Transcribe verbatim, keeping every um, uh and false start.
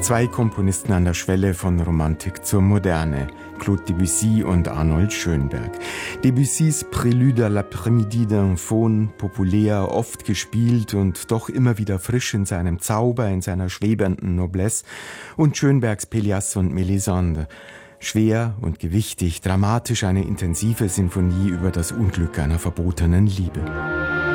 Zwei Komponisten an der Schwelle von Romantik zur Moderne, Claude Debussy und Arnold Schönberg. Debussys Prélude à l'après-midi d'un faune, populär, oft gespielt und doch immer wieder frisch in seinem Zauber, in seiner schwebenden Noblesse, und Schönbergs Pelléas und Mélisande. Schwer und gewichtig, dramatisch eine intensive Sinfonie über das Unglück einer verbotenen Liebe.